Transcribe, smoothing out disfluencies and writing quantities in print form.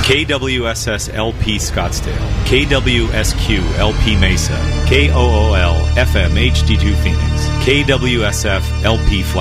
KWSS LP Scottsdale, KWSQ LP Mesa, KOOL FM HD2 Phoenix, KWSF LP Flat